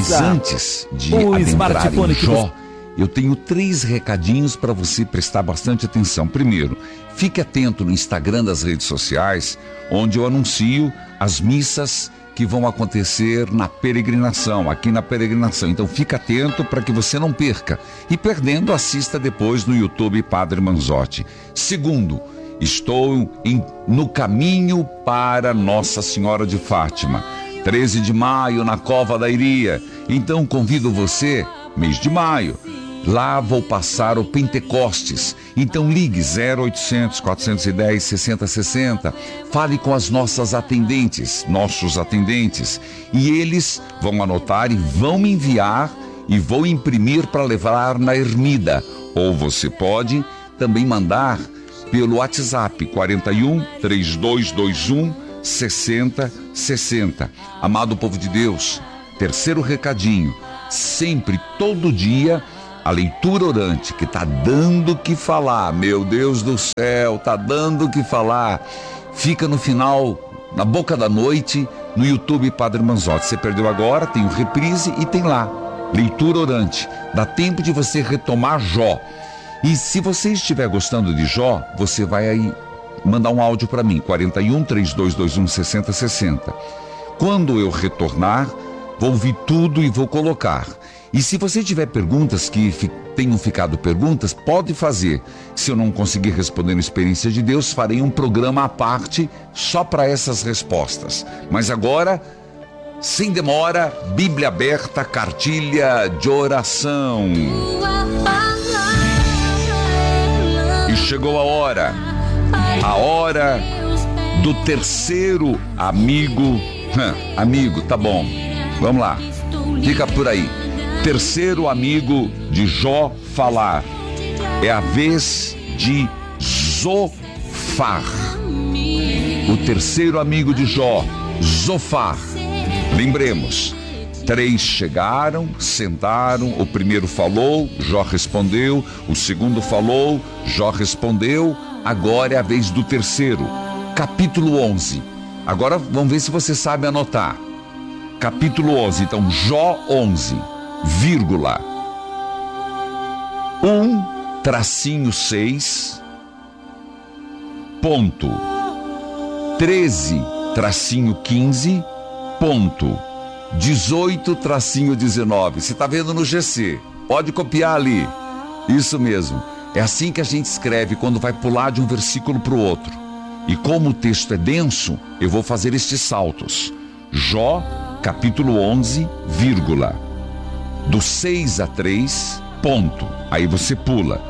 Mas antes de adentrar em Jó, eu tenho 3 recadinhos para você prestar bastante atenção. Primeiro, fique atento no Instagram das redes sociais, onde eu anuncio as missas que vão acontecer na peregrinação, aqui na peregrinação. Então fique atento para que você não perca. E perdendo, assista depois no YouTube Padre Manzotti. Segundo, estou no caminho para Nossa Senhora de Fátima, 13 de maio, na Cova da Iria. Então convido você, mês de maio, lá vou passar o Pentecostes. Então ligue 0800 410 6060. Fale com as nossos atendentes, e eles vão anotar e vão me enviar e vou imprimir para levar na ermida. Ou você pode também mandar pelo WhatsApp 41 3221 6060. Amado povo de Deus, terceiro recadinho: sempre, todo dia, a leitura orante, que está dando o que falar. Meu Deus do céu, está dando o que falar. Fica no final, na boca da noite, no YouTube Padre Manzotti. Você perdeu agora, tem o reprise e tem lá, leitura orante. Dá tempo de você retomar Jó. E se você estiver gostando de Jó, você vai aí mandar um áudio para mim, 41 3221 6060. Quando eu retornar, vou ouvir tudo e vou colocar. E se você tiver perguntas que tenham ficado perguntas, pode fazer. Se eu não conseguir responder na Experiência de Deus, farei um programa à parte só para essas respostas. Mas agora, sem demora, Bíblia aberta, cartilha de oração. E chegou a hora do terceiro amigo. Amigo, tá bom, vamos lá, fica por aí. Terceiro amigo de Jó falar. É a vez de Zofar. O terceiro amigo de Jó, Zofar. Lembremos, 3 chegaram, sentaram, o primeiro falou, Jó respondeu, o segundo falou, Jó respondeu, agora é a vez do terceiro. Capítulo 11. Agora vamos ver se você sabe anotar. Capítulo 11, então Jó 11, vírgula, 1-6, ponto, 13-15, ponto, 18-19. Você está vendo no GC, pode copiar ali. Isso mesmo, é assim que a gente escreve quando vai pular de um versículo para o outro. E como o texto é denso, eu vou fazer estes saltos. Jó, capítulo 11, vírgula, do 6 a 3, ponto. Aí você pula.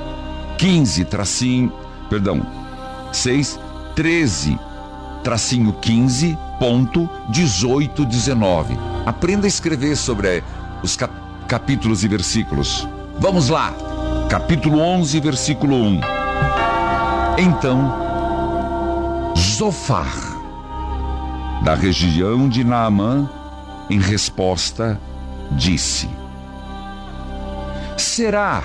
6, 13, tracinho 15, ponto, 18, 19. Aprenda a escrever sobre os capítulos e versículos. Vamos lá. Capítulo 11, versículo 1. Então, Zofar, da região de Naamã, em resposta, disse: Será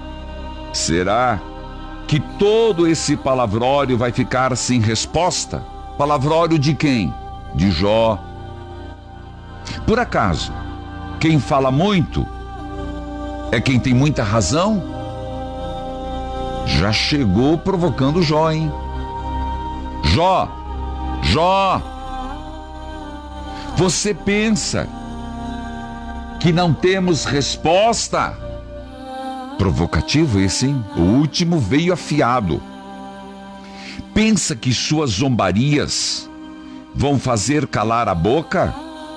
que todo esse palavrório vai ficar sem resposta? Palavrório de quem? De Jó. Por acaso, quem fala muito é quem tem muita razão? Já chegou provocando Jó, hein? Jó, você pensa que não temos resposta? Provocativo esse, hein? O último veio afiado. Pensa que suas zombarias vão fazer calar a boca?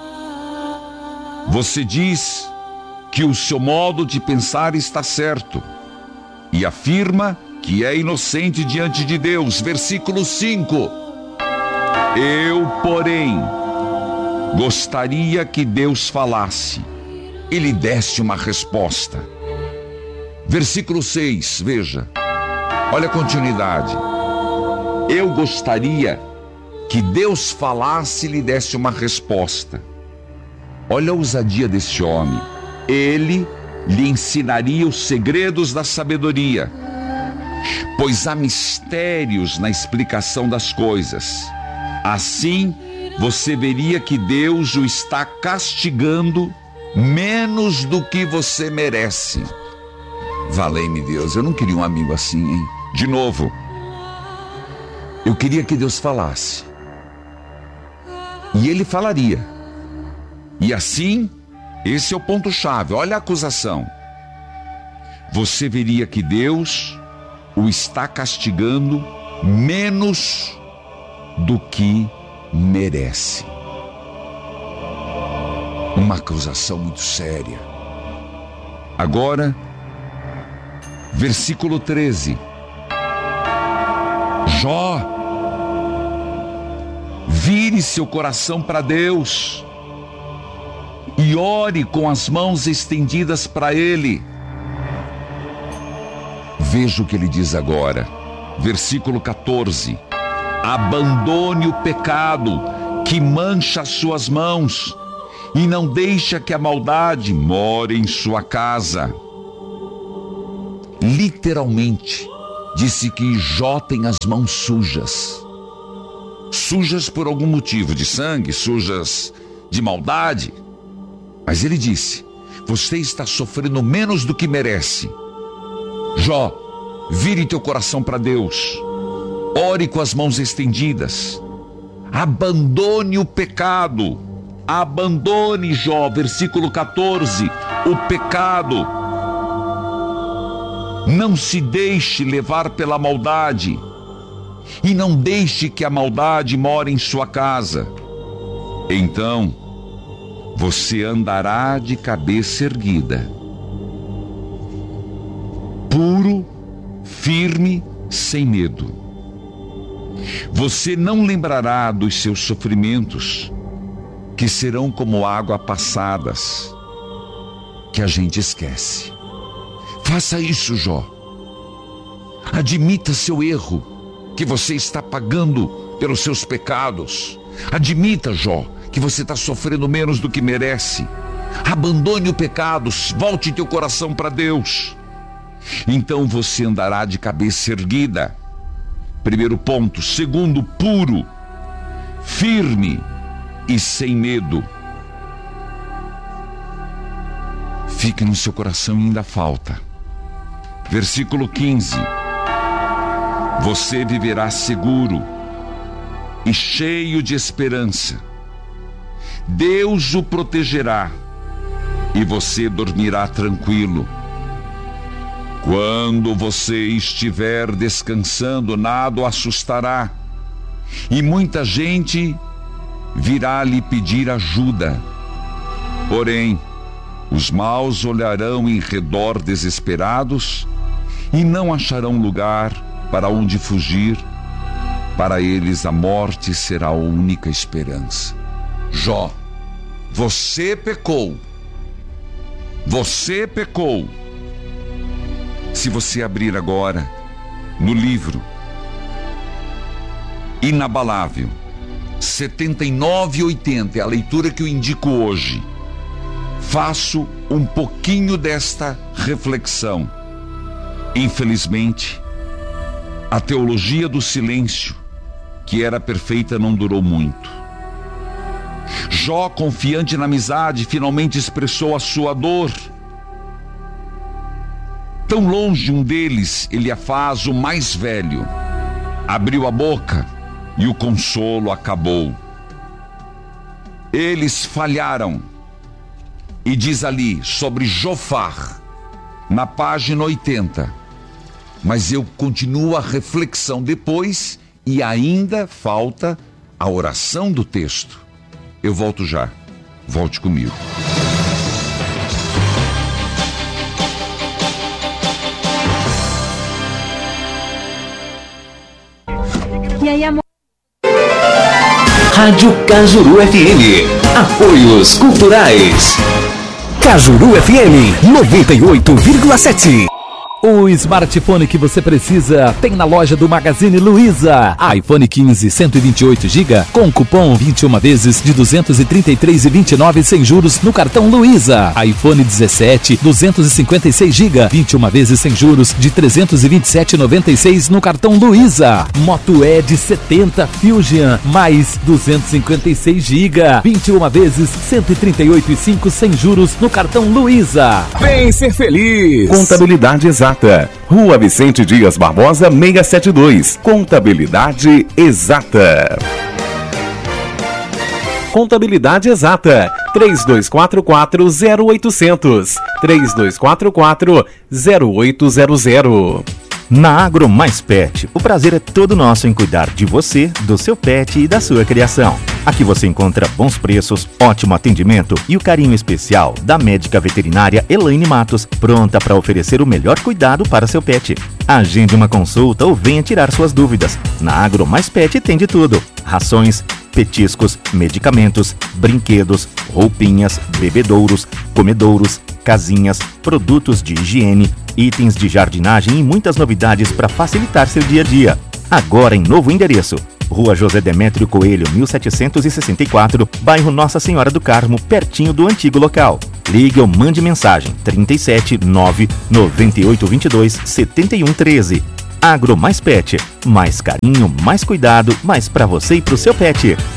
Você diz que o seu modo de pensar está certo e afirma que é inocente diante de Deus. Versículo 5. Eu, porém, gostaria que Deus falasse e lhe desse uma resposta. Versículo 6, veja. Olha a continuidade. Eu gostaria que Deus falasse e lhe desse uma resposta. Olha a ousadia desse homem. Ele lhe ensinaria os segredos da sabedoria, pois há mistérios na explicação das coisas. Assim, você veria que Deus o está castigando menos do que você merece. Valei-me Deus, eu não queria um amigo assim, hein? De novo, eu queria que Deus falasse. E Ele falaria. E assim, esse é o ponto-chave. Olha a acusação. Você veria que Deus o está castigando menos do que merece. Uma acusação muito séria. Agora, versículo 13. Jó, vire seu coração para Deus e ore com as mãos estendidas para Ele. Veja o que ele diz agora, versículo 14. Abandone o pecado que mancha as suas mãos e não deixa que a maldade more em sua casa. Literalmente, disse que Jó tem as mãos sujas. Sujas por algum motivo, de sangue, sujas de maldade. Mas ele disse, você está sofrendo menos do que merece. Jó, vire teu coração para Deus. Ore com as mãos estendidas. Abandone o pecado. Abandone, Jó, versículo 14, o pecado. Não se deixe levar pela maldade. E não deixe que a maldade more em sua casa. Então, você andará de cabeça erguida, puro, firme, sem medo. Você não lembrará dos seus sofrimentos, que serão como água passadas, que a gente esquece. Faça isso, Jó. Admita seu erro, que você está pagando pelos seus pecados. Admita, Jó, que você está sofrendo menos do que merece. Abandone o pecado, volte teu coração para Deus. Então você andará de cabeça erguida. Primeiro ponto. Segundo, puro, firme e sem medo. Fique no seu coração, ainda falta. Versículo 15. Você viverá seguro e cheio de esperança. Deus o protegerá e você dormirá tranquilo. Quando você estiver descansando, nada o assustará, e muita gente virá lhe pedir ajuda. Porém, os maus olharão em redor desesperados e não acharão lugar para onde fugir. Para eles a morte será a única esperança. Jó, você pecou. Você pecou. Se você abrir agora no livro Inabalável 79:80, é a leitura que eu indico hoje. Faço um pouquinho desta reflexão. Infelizmente, a teologia do silêncio, que era perfeita, não durou muito. Jó, confiante na amizade, finalmente expressou a sua dor. Tão longe um deles, Eliafaz, o mais velho, abriu a boca e o consolo acabou. Eles falharam. E diz ali sobre Jofar, na página 80. Mas eu continuo a reflexão depois e ainda falta a oração do texto. Eu volto já. Volte comigo. E aí, amor? Rádio Cajuru FM. Apoios culturais. Cajuru FM 98,7. O smartphone que você precisa tem na loja do Magazine Luiza. iPhone 15 128GB com cupom 21 vezes de R$ 233,29 sem juros no cartão Luiza. iPhone 17 256GB 21 vezes sem juros de R$ 327,96 no cartão Luiza. Moto E 70 Fusion mais 256GB 21 vezes R$ 138,5 sem juros no cartão Luiza. Vem ser feliz! Contabilidade Exata. Rua Vicente Dias Barbosa 672. Contabilidade Exata. Contabilidade Exata. 3244-0800. 3244-0800. Na Agro Mais Pet, o prazer é todo nosso em cuidar de você, do seu pet e da sua criação. Aqui você encontra bons preços, ótimo atendimento e o carinho especial da médica veterinária Elaine Matos, pronta para oferecer o melhor cuidado para seu pet. Agende uma consulta ou venha tirar suas dúvidas. Na Agro Mais Pet tem de tudo: rações, petiscos, medicamentos, brinquedos, roupinhas, bebedouros, comedouros, casinhas, produtos de higiene, itens de jardinagem e muitas novidades para facilitar seu dia a dia. Agora em novo endereço: Rua José Demétrio Coelho, 1764, bairro Nossa Senhora do Carmo, pertinho do antigo local. Ligue ou mande mensagem 37 9 9822 7113. Agro Mais Pet, mais carinho, mais cuidado, mais para você e pro seu pet.